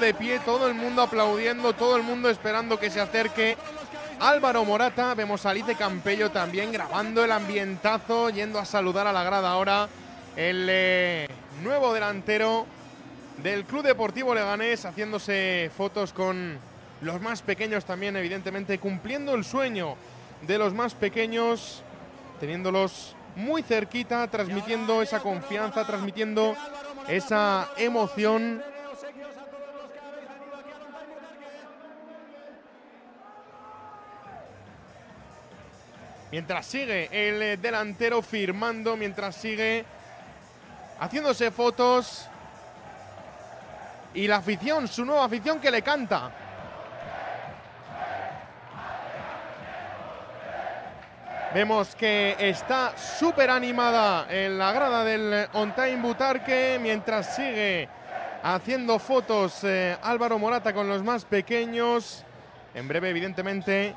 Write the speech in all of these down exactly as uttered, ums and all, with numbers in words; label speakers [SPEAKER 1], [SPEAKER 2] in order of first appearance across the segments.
[SPEAKER 1] de pie, todo el mundo aplaudiendo, todo el mundo esperando que se acerque Álvaro Morata. Vemos a Alice Campello también grabando el ambientazo, yendo a saludar a la grada ahora. El eh, nuevo delantero del Club Deportivo Leganés, haciéndose fotos con los más pequeños también, evidentemente cumpliendo el sueño de los más pequeños, teniéndolos muy cerquita, transmitiendo esa confianza, transmitiendo esa emoción. Mientras sigue el delantero firmando, mientras sigue haciéndose fotos. Y la afición, su nueva afición que le canta. Vemos que está súper animada en la grada del On Time Butarque, mientras sigue haciendo fotos eh, Álvaro Morata con los más pequeños. En breve, evidentemente,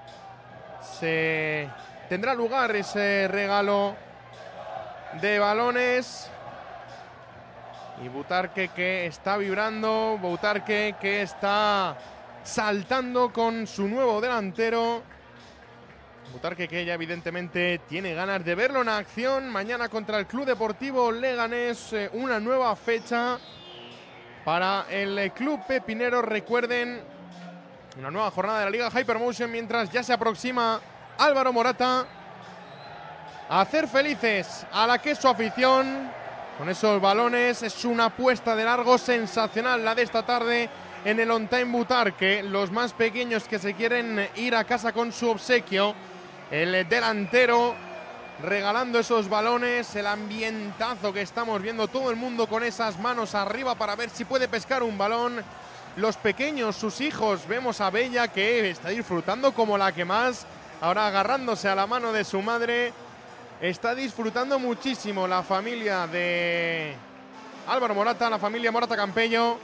[SPEAKER 1] se tendrá lugar ese regalo de balones. Y Butarque que está vibrando, Butarque que está saltando con su nuevo delantero. Butarque que ya evidentemente tiene ganas de verlo en acción. Mañana contra el Club Deportivo Leganés, eh, una nueva fecha para el Club Pepinero. Recuerden, una nueva jornada de la Liga Hypermotion, mientras ya se aproxima Álvaro Morata a hacer felices a la que es su afición con esos balones. Es una apuesta de largo sensacional la de esta tarde en el On Time Butarque. Los más pequeños que se quieren ir a casa con su obsequio. El delantero regalando esos balones, el ambientazo que estamos viendo, todo el mundo con esas manos arriba para ver si puede pescar un balón. Los pequeños, sus hijos, vemos a Bella que está disfrutando como la que más, ahora agarrándose a la mano de su madre. Está disfrutando muchísimo la familia de Álvaro Morata, la familia Morata Campello.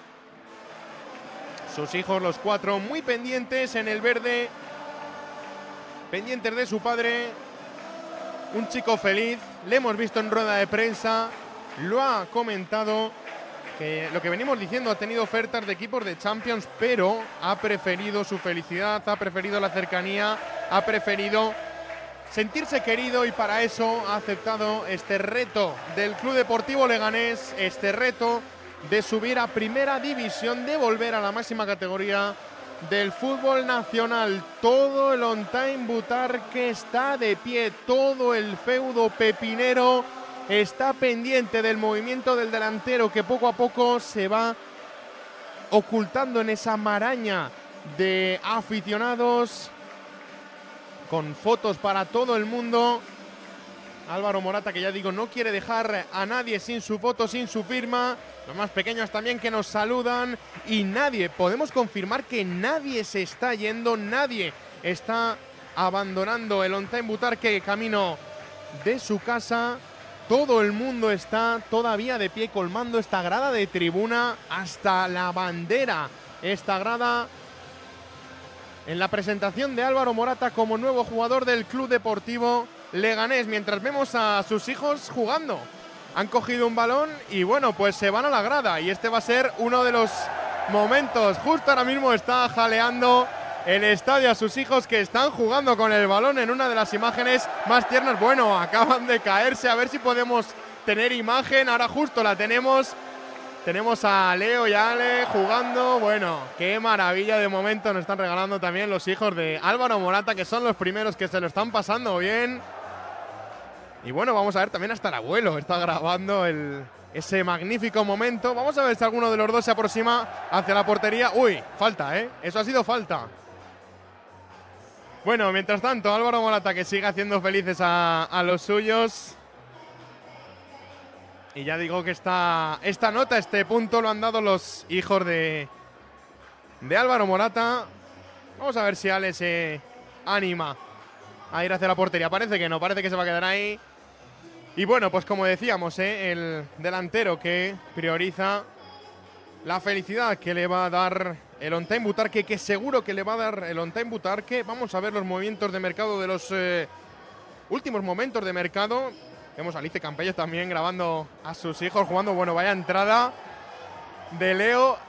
[SPEAKER 1] Sus hijos, los cuatro, muy pendientes en el verde, pendientes de su padre. Un chico feliz, le hemos visto en rueda de prensa, lo ha comentado, que lo que venimos diciendo, ha tenido ofertas de equipos de Champions, pero ha preferido su felicidad, ha preferido la cercanía, ha preferido sentirse querido, y para eso ha aceptado este reto del Club Deportivo Leganés, este reto de subir a Primera División, de volver a la máxima categoría del fútbol nacional. Todo el On Time Butarque está de pie, todo el feudo pepinero está pendiente del movimiento del delantero, que poco a poco se va ocultando en esa maraña de aficionados, con fotos para todo el mundo. Álvaro Morata, que ya digo, no quiere dejar a nadie sin su foto, sin su firma. Los más pequeños también que nos saludan. Y nadie, podemos confirmar que nadie se está yendo, nadie está abandonando el On Time Butarque camino de su casa. Todo el mundo está todavía de pie, colmando esta grada de tribuna hasta la bandera. Esta grada en la presentación de Álvaro Morata como nuevo jugador del Club Deportivo Leganés, mientras vemos a sus hijos jugando. Han cogido un balón y bueno, pues se van a la grada, y este va a ser uno de los momentos. Justo ahora mismo está jaleando el estadio a sus hijos, que están jugando con el balón en una de las imágenes más tiernas. Bueno, acaban de caerse, a ver si podemos tener imagen. Ahora justo la tenemos. Tenemos a Leo y a Ale jugando. Bueno, qué maravilla de momento nos están regalando también los hijos de Álvaro Morata, que son los primeros que se lo están pasando bien. Y bueno, vamos a ver también hasta el abuelo está grabando el, ese magnífico momento. Vamos a ver si alguno de los dos se aproxima hacia la portería. Uy, falta, ¿eh? Eso ha sido falta. Bueno, mientras tanto, Álvaro Morata, que sigue haciendo felices a, a los suyos. Y ya digo que esta, esta nota, este punto lo han dado los hijos de, de Álvaro Morata. Vamos a ver si Ale se anima a ir hacia la portería. Parece que no, parece que se va a quedar ahí. Y bueno, pues como decíamos, ¿eh? El delantero que prioriza la felicidad que le va a dar el On Time Butarque, que seguro que le va a dar el On Time Butarque. Vamos a ver los movimientos de mercado de los eh, últimos momentos de mercado. Vemos a Alice Campello también grabando a sus hijos jugando. Bueno, vaya entrada de Leo.